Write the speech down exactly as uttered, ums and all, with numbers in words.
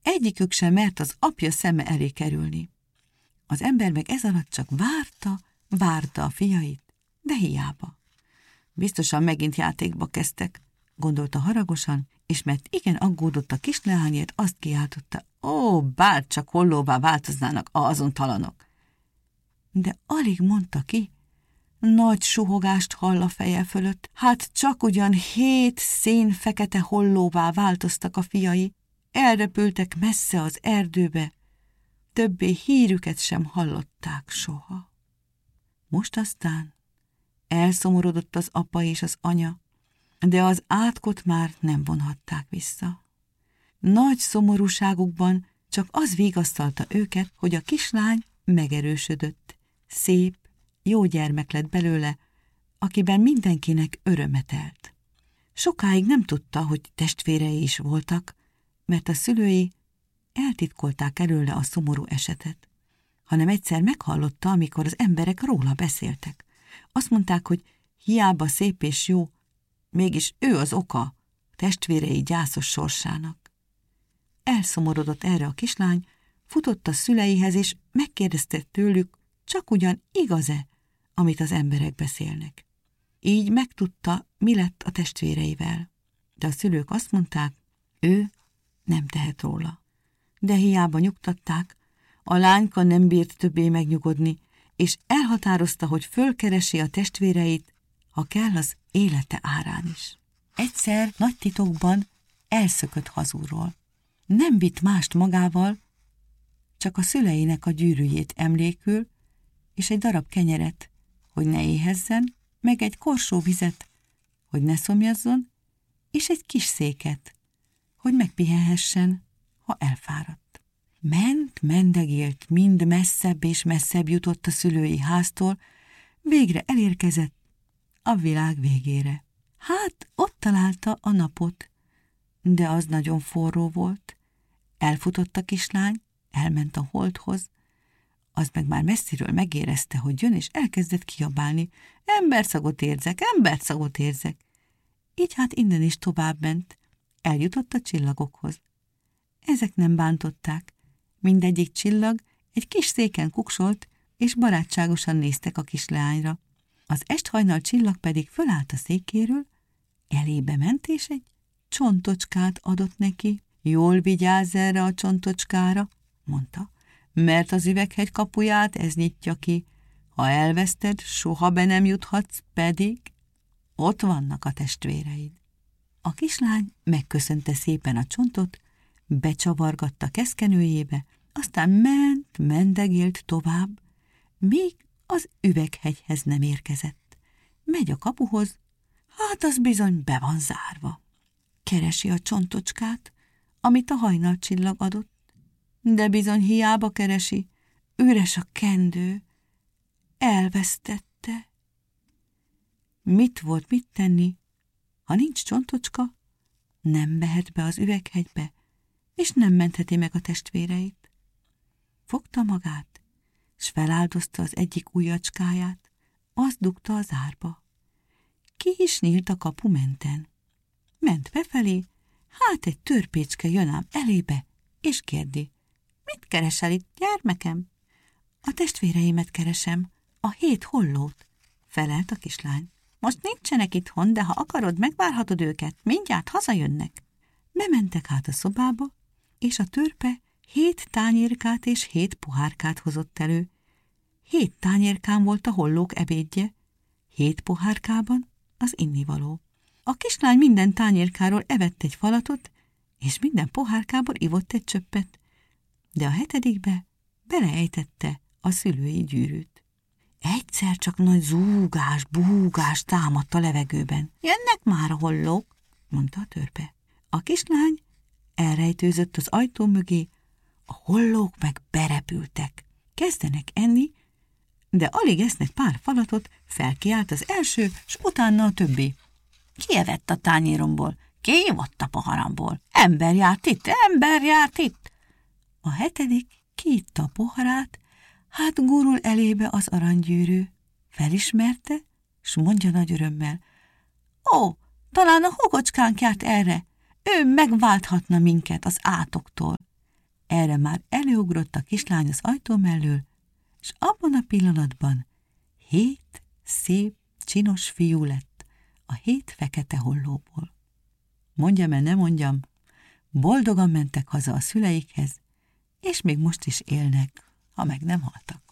egyikük sem mert az apja szeme elé kerülni. Az ember meg ez alatt csak várta, várta a fiait, de hiába. Biztosan megint játékba kezdtek, gondolta haragosan, és mert igen aggódott a kisleányért, azt kiáltotta, ó, bárcsak hollóvá változnának azon talanok. De alig mondta ki, nagy suhogást hall a feje fölött, hát csak ugyan hét szén fekete hollóvá változtak a fiai, elrepültek messze az erdőbe, többé hírüket sem hallották soha. Most aztán elszomorodott az apa és az anya, de az átkot már nem vonhatták vissza. Nagy szomorúságukban csak az vigasztalta őket, hogy a kislány megerősödött, szép, jó gyermek lett belőle, akiben mindenkinek öröme telt. Sokáig nem tudta, hogy testvérei is voltak, mert a szülői eltitkolták előle a szomorú esetet, hanem egyszer meghallotta, amikor az emberek róla beszéltek. Azt mondták, hogy hiába szép és jó, mégis ő az oka testvérei gyászos sorsának. Elszomorodott erre a kislány, futott a szüleihez, és megkérdezte tőlük, csak ugyan igaz-e, amit az emberek beszélnek. Így megtudta, mi lett a testvéreivel. De a szülők azt mondták, ő nem tehet róla. De hiába nyugtatták, a lányka nem bírt többé megnyugodni, és elhatározta, hogy fölkeresi a testvéreit, ha kell az élete árán is. Egyszer nagy titokban elszökött hazúról. Nem vitt mást magával, csak a szüleinek a gyűrűjét emlékül, és egy darab kenyeret, hogy ne éhezzen, meg egy korsó vizet, hogy ne szomjazzon, és egy kis széket, hogy megpihenhessen, ha elfáradt. Ment, mendegélt, mind messzebb és messzebb jutott a szülői háztól, végre elérkezett a világ végére. Hát ott találta a napot, de az nagyon forró volt. Elfutott a kislány, elment a holdhoz, az meg már messziről megérezte, hogy jön, és elkezdett kiabálni. Emberszagot érzek, emberszagot érzek. Így hát innen is tovább ment, eljutott a csillagokhoz. Ezek nem bántották. Mindegyik csillag egy kis széken kuksolt, és barátságosan néztek a kisleányra. Az esthajnal csillag pedig fölállt a székéről, elébe ment, és egy csontocskát adott neki. Jól vigyázz erre a csontocskára, mondta, mert az üveghegy kapuját ez nyitja ki. Ha elveszted, soha be nem juthatsz, pedig ott vannak a testvéreid. A kislány megköszönte szépen a csontot, becsavargatta keszkenőjébe, aztán ment, mendegélt tovább, míg az üveghegyhez nem érkezett. Megy a kapuhoz, hát az bizony be van zárva. Keresi a csontocskát, amit a hajnalcsillag adott, de bizony hiába keresi, üres a kendő, elvesztette. Mit volt mit tenni? Ha nincs csontocska, nem mehet be az üveghegybe, és nem mentheti meg a testvéreit. Fogta magát, s feláldozta az egyik ujjacskáját, azt dugta az árba. Ki is nyílt a kapu menten. Ment befelé, hát egy törpécske jön ám elébe, és kérdi, mit keresel itt, gyermekem? A testvéreimet keresem, a hét hollót, felelt a kislány. Most nincsenek itthon, de ha akarod, megvárhatod őket, mindjárt hazajönnek. Bementek hát a szobába, és a törpe hét tányérkát és hét pohárkát hozott elő. Hét tányérkán volt a hollók ebédje, hét pohárkában az innivaló. A kislány minden tányérkáról evett egy falatot, és minden pohárkából ivott egy csöppet, de a hetedikbe beleejtette a szülői gyűrűt. Egyszer csak nagy zúgás, búgás támadt a levegőben. Jönnek már a hollók, mondta a törpe. A kislány elrejtőzött az ajtó mögé, a hollók meg berepültek. Kezdenek enni, de alig esznek pár falatot, felkiált az első, s utána a többi. Ki evett a tányéromból? Ki ivott a poharamból? Ember járt itt, ember járt itt! A hetedik kiitta a poharát, hát gurul elébe az aranygyűrű. Felismerte, s mondja nagy örömmel, ó, talán a hugocskánk járt erre, ő megválthatna minket az átoktól. Erre már előugrott a kislány az ajtó mellől, és abban a pillanatban hét szép, csinos fiú lett a hét fekete hollóból. Mondjam-e, ne mondjam, boldogan mentek haza a szüleikhez, és még most is élnek, ha meg nem haltak.